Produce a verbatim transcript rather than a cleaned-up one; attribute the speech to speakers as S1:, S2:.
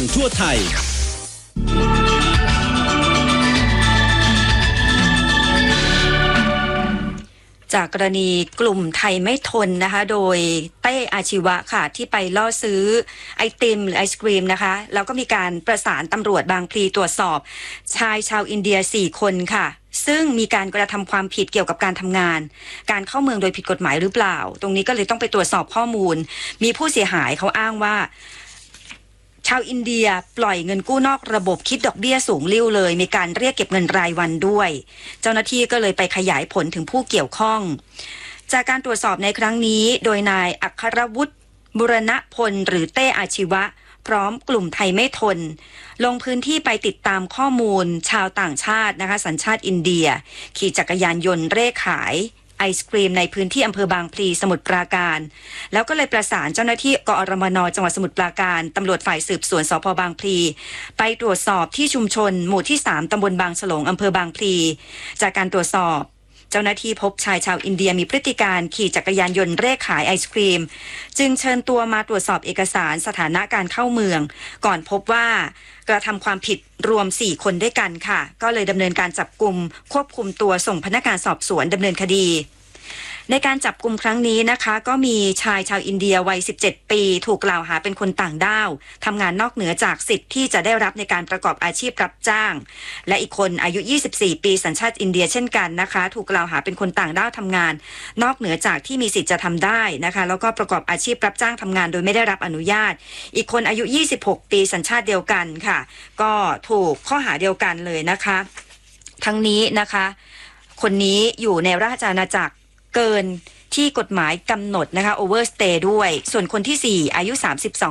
S1: งทั่วไทย
S2: จากกรณีกลุ่มไทยไม่ทนนะคะโดยเต้อาชีวะค่ะที่ไปล่อซื้อไอติมหรือไอศกรีมนะคะแล้วก็มีการประสานตำรวจบางพลีตรวจสอบชายชาวอินเดียสี่คนค่ะซึ่งมีการกระทำความผิดเกี่ยวกับการทำงานการเข้าเมืองโดยผิดกฎหมายหรือเปล่าตรงนี้ก็เลยต้องไปตรวจสอบข้อมูลมีผู้เสียหายเขาอ้างว่าชาวอินเดียปล่อยเงินกู้นอกระบบคิดดอกเบี้ยสูงลิ่วเลยมีการเรียกเก็บเงินรายวันด้วยเจ้าหน้าที่ก็เลยไปขยายผลถึงผู้เกี่ยวข้องจากการตรวจสอบในครั้งนี้โดยนายอัครวุฒิบุรณพลหรือเต้อาชีวะพร้อมกลุ่มไทยไม่ทนลงพื้นที่ไปติดตามข้อมูลชาวต่างชาตินะคะสัญชาติอินเดียขี่จักรยานยนต์เร่ขายไอศกรีมในพื้นที่อำเภอบางพลีสมุทรปราการแล้วก็เลยประสานเจ้าหน้าที่กอรมนจังหวัดสมุทรปราการตำรวจฝ่ายสืบสวนสภ.บางพลีไปตรวจสอบที่ชุมชนหมู่ที่สามตำบลบางฉลงอำเภอบางพลีจากการตรวจสอบเจ้าหน้าที่พบชายชาวอินเดียมีพฤติการขี่จักรยานยนต์เร่ขายไอศกรีมจึงเชิญตัวมาตรวจสอบเอกสารสถานะการเข้าเมืองก่อนพบว่ากระทำความผิดรวมสี่คนด้วยกันค่ะก็เลยดำเนินการจับกุมควบคุมตัวส่งพนักงานสอบสวนดำเนินคดีในการจับกุมครั้งนี้นะคะก็มีชายชาวอินเดียวัยสิบเจ็ดปีถูกกล่าวหาเป็นคนต่างด้าวทำงานนอกเหนือจากสิทธิ์ที่จะได้รับในการประกอบอาชีพรับจ้างและอีกคนอายุยี่สิบสี่ปีสัญชาติอินเดียเช่นกันนะคะถูกกล่าวหาเป็นคนต่างด้าวทำงานนอกเหนือจากที่มีสิทธิ์จะทำได้นะคะแล้วก็ประกอบอาชีพรับจ้างทำงานโดยไม่ได้รับอนุญาตอีกคนอายุยี่สิบหกปีสัญชาติเดียวกันค่ะก็ถูกข้อหาเดียวกันเลยนะคะทั้งนี้นะคะคนนี้อยู่ในราชอาณาจักรเกินที่กฎหมายกำหนดนะคะโอเวอร์สเตย์ด้วยส่วนคนที่สี่อายุสามสิบสอง